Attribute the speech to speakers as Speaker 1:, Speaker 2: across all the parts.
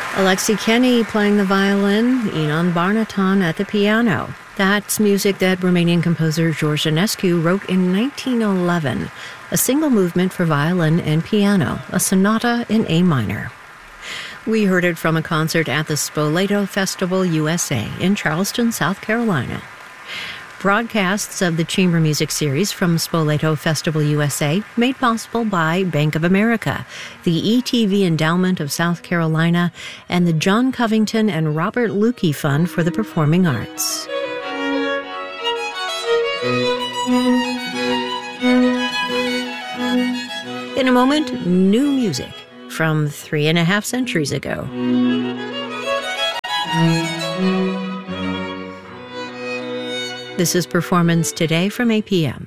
Speaker 1: Alexi Kenny playing the violin, Inon Barnaton at the piano. That's music that Romanian composer George Enescu wrote in 1911, a single movement for violin and piano, a sonata in A minor. We heard it from a concert at the Spoleto Festival USA in Charleston, South Carolina. Broadcasts of the Chamber Music Series from Spoleto Festival USA made possible by Bank of America, the ETV Endowment of South Carolina, and the John Covington and Robert Lukey Fund for the Performing Arts. In a moment, new music from 3.5 centuries ago. This is Performance Today from APM.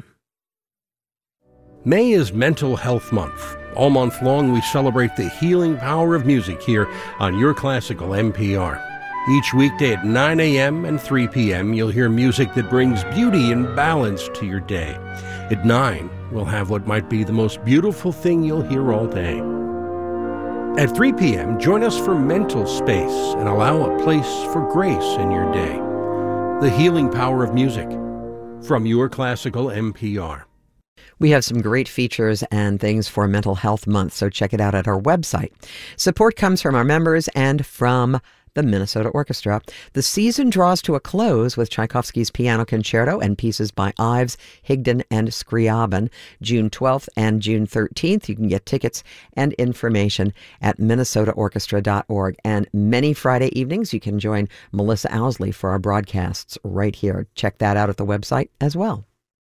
Speaker 2: May is Mental Health Month. All month long, we celebrate the healing power of music here on Your Classical NPR. Each weekday at 9 a.m. and 3 p.m., you'll hear music that brings beauty and balance to your day. At 9, we'll have what might be the most beautiful thing you'll hear all day. At 3 p.m., join us for Mental Space and allow a place for grace in your day. The healing power of music from Your Classical NPR.
Speaker 3: We have some great features and things for Mental Health Month, so check it out at our website. Support comes from our members and from the Minnesota Orchestra. The season draws to a close with Tchaikovsky's Piano Concerto and pieces by Ives, Higdon, and Scriabin, June 12th and June 13th. You can get tickets and information at minnesotaorchestra.org. And many Friday evenings, you can join Melissa Owsley for our broadcasts right here. Check that out at the website as well.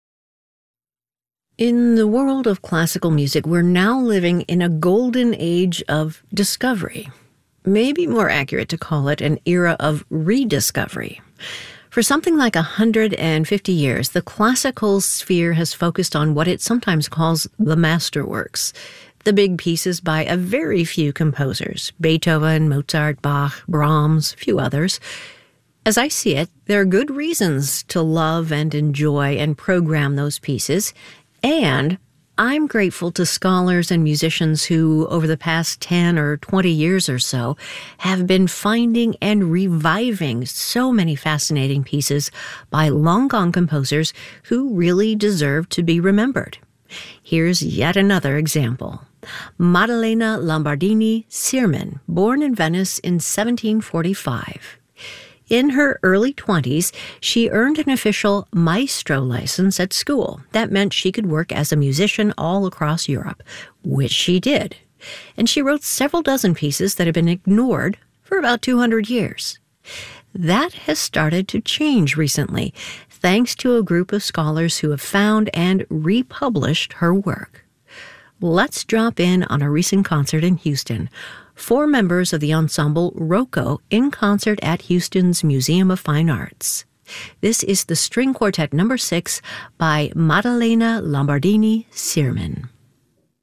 Speaker 1: In the world of classical music, we're now living in a golden age of discovery. Maybe more accurate to call it an era of rediscovery. For something like 150 years, the classical sphere has focused on what it sometimes calls the masterworks, the big pieces by a very few composers, Beethoven, Mozart, Bach, Brahms, a few others. As I see it, there are good reasons to love and enjoy and program those pieces, and I'm grateful to scholars and musicians who, over the past 10 or 20 years or so, have been finding and reviving so many fascinating pieces by long-gone composers who really deserve to be remembered. Here's yet another example. Maddalena Lombardini Sirman, born in Venice in 1745. In her early 20s, she earned an official maestro license at school. That meant she could work as a musician all across Europe, which she did. And she wrote several dozen pieces that have been ignored for about 200 years. That has started to change recently, thanks to a group of scholars who have found and republished her work. Let's drop in on a recent concert in Houston. 4 members of the ensemble Rocco in concert at Houston's Museum of Fine Arts. This is the String Quartet No. 6 by Maddalena Lombardini Sirman.